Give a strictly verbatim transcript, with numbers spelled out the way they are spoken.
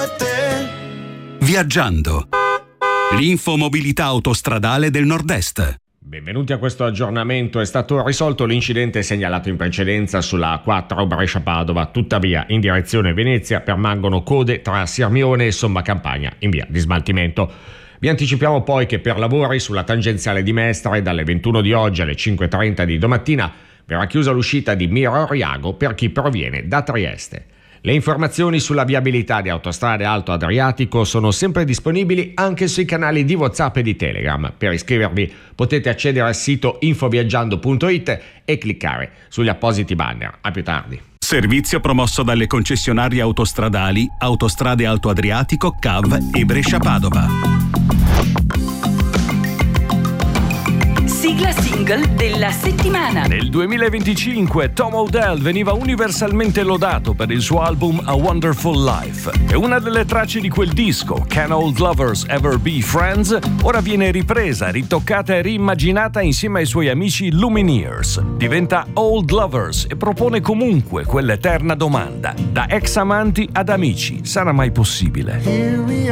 a te. Viaggiando. L'infomobilità autostradale del Nord-Est. Benvenuti a questo aggiornamento. È stato risolto l'incidente segnalato in precedenza sulla A quattro Brescia-Padova, tuttavia in direzione Venezia permangono code tra Sirmione e Somma Campagna in via di smaltimento. Vi anticipiamo poi che per lavori sulla tangenziale di Mestre dalle ventuno di oggi alle cinque e trenta di domattina verrà chiusa l'uscita di Miro Riago per chi proviene da Trieste. Le informazioni sulla viabilità di Autostrade Alto Adriatico sono sempre disponibili anche sui canali di WhatsApp e di Telegram. Per iscrivervi potete accedere al sito infoviaggiando punto it e cliccare sugli appositi banner. A più tardi. Servizio promosso dalle concessionarie autostradali Autostrade Alto Adriatico, C A V e Brescia-Padova. Sigla single della settimana. Nel duemilaventicinque Tom Odell veniva universalmente lodato per il suo album A Wonderful Life e una delle tracce di quel disco, Can Old Lovers Ever Be Friends, ora viene ripresa, ritoccata e riimmaginata insieme ai suoi amici Lumineers. Diventa Old Lovers e propone comunque quell'eterna domanda: da ex amanti ad amici, sarà mai possibile? Here we